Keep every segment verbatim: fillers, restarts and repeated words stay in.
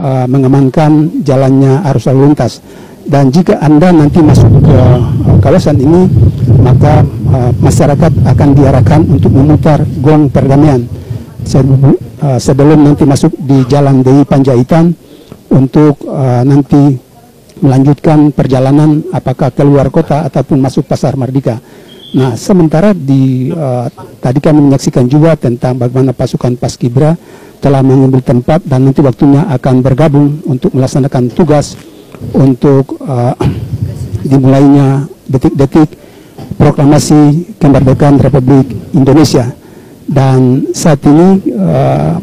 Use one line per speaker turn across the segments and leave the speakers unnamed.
uh, mengamankan jalannya arus lalu lintas. Dan jika Anda nanti masuk ke uh, kawasan ini, maka uh, masyarakat akan diarahkan untuk memutar gong perdamaian uh, sebelum nanti masuk di Jalan D I Panjaitan untuk uh, nanti melanjutkan perjalanan apakah keluar kota ataupun masuk Pasar Mardika. Nah, sementara di uh, tadi kami menyaksikan juga tentang bagaimana pasukan Paskibra telah mengambil tempat dan nanti waktunya akan bergabung untuk melaksanakan tugas untuk uh, dimulainya detik-detik proklamasi kemerdekaan Republik Indonesia. Dan saat ini uh,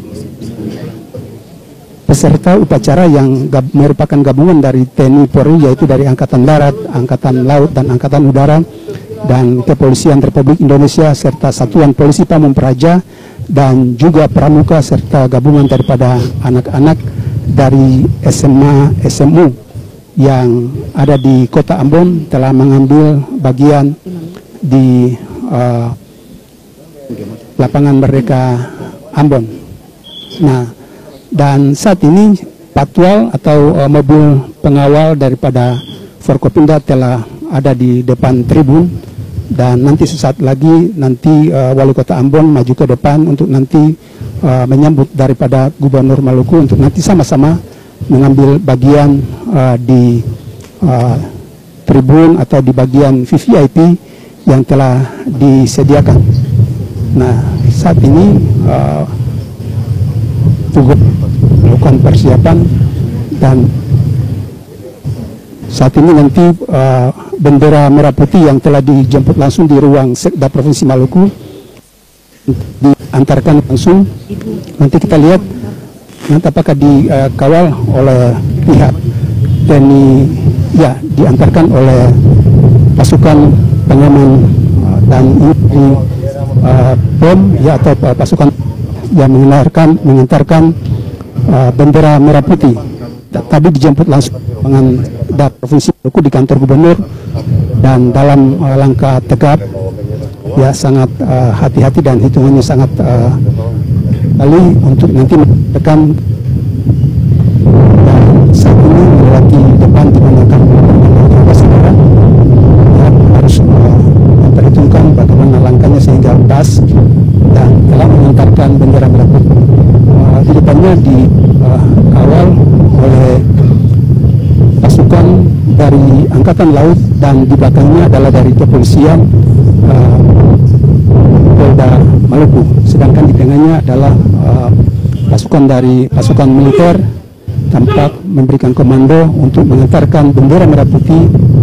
peserta upacara yang gab, merupakan gabungan dari T N I Polri, yaitu dari Angkatan Darat, Angkatan Laut, dan Angkatan Udara, dan Kepolisian Republik Indonesia, serta Satuan Polisi Pamung Praja, dan juga pramuka serta gabungan daripada anak-anak dari S M A S M U yang ada di Kota Ambon telah mengambil bagian di uh, lapangan Merdeka Ambon. Nah, dan saat ini patwal atau uh, mobil pengawal daripada Forkopimda telah ada di depan tribun, dan nanti sesaat lagi nanti uh, Wali Kota Ambon maju ke depan untuk nanti uh, menyambut daripada Gubernur Maluku untuk nanti sama-sama mengambil bagian uh, di uh, tribun atau di bagian V V I P yang telah disediakan. Nah, saat ini uh, juga melakukan persiapan, dan saat ini nanti uh, bendera merah putih yang telah dijemput langsung di ruang Sekda Provinsi Maluku diantarkan langsung. Nanti kita lihat nanti apakah dikawal uh, oleh pihak T N I, ya diantarkan oleh pasukan pengaman uh, dan ini uh, P O M ya, atau uh, pasukan yang mengantarkan mengantarkan uh, bendera merah putih. Tadi dijemput langsung dengan Sekda Provinsi Maluku di kantor gubernur, dan dalam uh, langkah tegap, ya sangat hati-hati uh, dan hitungannya sangat uh, kali untuk nanti menekan, dan saat ini melewati depan di mana kami saudara ya, harus uh, memperhitungkan bagaimana langkahnya sehingga pas dan telah mengantarkan bendera merah putih. Uh, di depannya dikawal uh, oleh pasukan dari Angkatan Laut, dan di belakangnya adalah dari kepolisian uh, Polda Maluku, sedangkan di tengahnya adalah uh, pasukan dari pasukan militer tampak memberikan komando untuk mengantarkan bendera merah putih